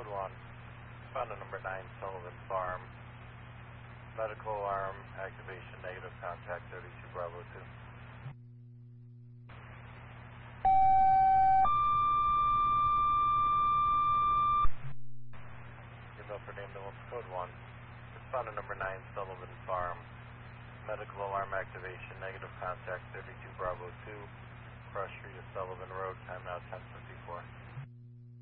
Code 1. Found a number 9 Sullivan Farm. Medical alarm activation negative, contact 32 Bravo 2. Your Milford ambulance code 1. Found a number 9 Sullivan Farm. Medical alarm activation negative, contact 32 Bravo 2. Cross Street of Sullivan Road, time now 10:54.